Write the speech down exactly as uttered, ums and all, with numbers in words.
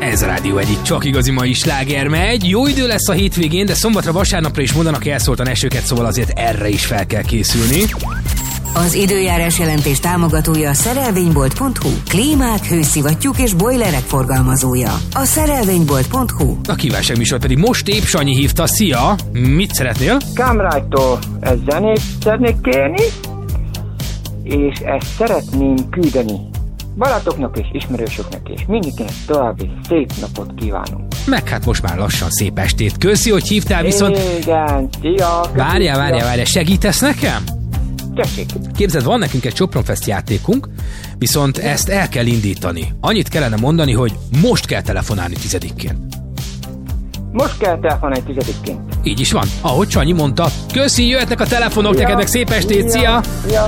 Ez a rádió egyik csak igazi mai sláger megy. Jó idő lesz a hétvégén, de szombatra, vasárnapra is mondanak elszóltan esőket, szóval azért erre is fel kell készülni. Az időjárás jelentés támogatója a szerelvénybolt pont hu. Klímák, hőszivattyúk és bojlerek forgalmazója. A szerelvénybolt pont hu. A kívánság műsor pedig most épp Sanyi hívta. Szia! Mit szeretnél? Kámrájtól egy zenét szeretnék kérni, és ezt szeretném küldeni barátoknak és ismerősöknek, és mindenkinek további szép napot kívánunk. Meg hát most már lassan szép estét. Köszi, hogy hívtál, viszont... Igen, szia! Várjál, várjál, várjál, segítesz nekem? Tessék! Képzeld, van nekünk egy Sopronfest játékunk, viszont ezt el kell indítani. Annyit kellene mondani, hogy most kell telefonálni tizedikként. Most kell telefonálni tizedikként. Így is van, ahogy Sanyi mondta. Köszi, jöhetnek a telefonok, Ja, neked meg szép estét, ja, szia! Ja.